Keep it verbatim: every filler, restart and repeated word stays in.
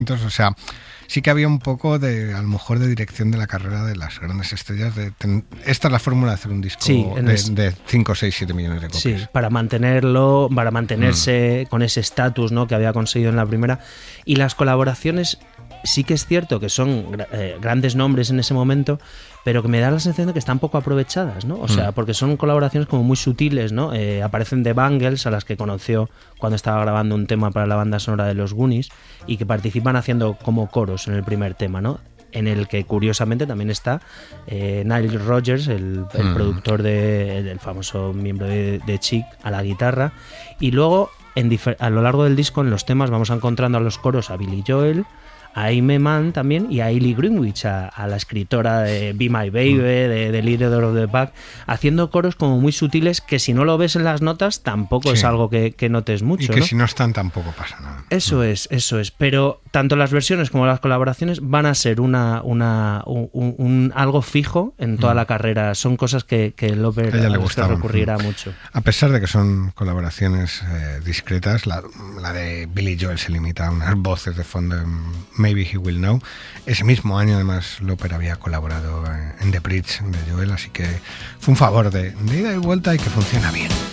Entonces, o sea, sí que había un poco de, a lo mejor, de dirección de la carrera de las grandes estrellas. De ten, esta es la fórmula de hacer un disco sí, de, es, de cinco, seis, siete millones de copias. Sí, para mantenerlo, para mantenerse mm. con ese estatus, ¿no?, que había conseguido en la primera. Y las colaboraciones sí que es cierto que son eh, grandes nombres en ese momento, pero que me da la sensación de que están poco aprovechadas, ¿no? O sea, mm. porque son colaboraciones como muy sutiles, ¿no? Eh, aparecen The Bangles, a las que conoció cuando estaba grabando un tema para la banda sonora de los Goonies, y que participan haciendo como coros en el primer tema, ¿no? En el que curiosamente también está eh, Nile Rodgers, el, el mm. productor de, del famoso miembro de, de Chic, a la guitarra. Y luego, en difer- a lo largo del disco, en los temas, vamos encontrando a los coros a Billy Joel, a Aimee Mann también, y a Hayley Greenwich, a, a la escritora de Be My Baby, de, de Leader of the Pack, haciendo coros como muy sutiles que si no lo ves en las notas tampoco sí. es algo que, que notes mucho. Y que ¿no? si no están tampoco pasa nada. Eso mm. es, eso es. Pero tanto las versiones como las colaboraciones van a ser una, una un, un, un algo fijo en toda mm. la carrera. Son cosas que, que Lover recurrirá mm. mucho. A pesar de que son colaboraciones eh, discretas, la, la de Billy Joel se limita a unas voces de fondo en Maybe He Will Know. Ese mismo año, además, Loper había colaborado en The Bridge de Joel, así que fue un favor de, de ida y vuelta y que funciona bien.